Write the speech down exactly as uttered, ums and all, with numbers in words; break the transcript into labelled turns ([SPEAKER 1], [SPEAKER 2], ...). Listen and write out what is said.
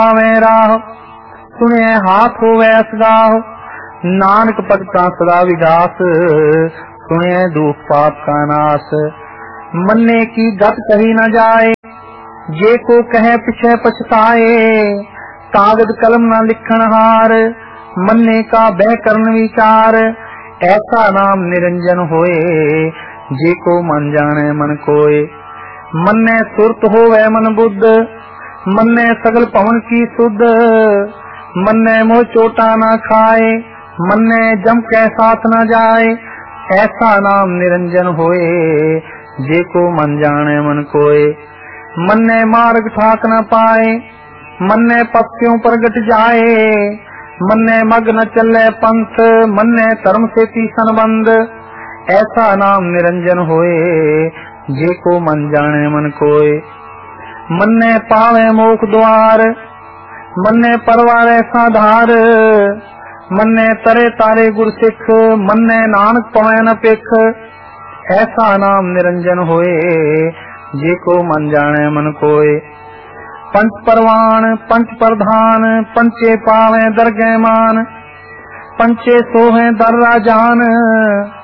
[SPEAKER 1] पावे राह, सुने हाथ होवे असगाह। नानक भगता सदा विगास, सुने दुख पाप का नाश। मन्ने की गत कही न जाए, जे को कहे पिछे पछताए। कागज कलम न लिखन हार, मन्ने का बह करन विचार। ऐसा नाम निरंजन होए, जे को मन जाने मन कोय। मन्ने सुरत होवे मन बुद्ध, मन्ने सगल पवन की सुध। मन्ने मोह चोटा न खाए, मन्ने जम के साथ न जाए। ऐसा नाम निरंजन होए, जे को मन जाने मन कोय। मन्ने मार्ग ठाक न पाए, मन्ने पत्तियों पर गट जाए। मन्ने मग न चले पंथ, मन्ने धर्म से तीसन बंद। ऐसा नाम निरंजन होए, जे को मन जाने मन कोय। मन्ने पावे मोख द्वार, मन्ने परवार ऐसा धार। मन्ने तरे तारे गुर सिख, मन्ने नानक पवै न पिख। ऐसा नाम निरंजन होए, जे को मन जाने मन कोय। पंच परवान पंच प्रधान, पंचे पावे दरगह मान। पंचे सोहे दर राजान,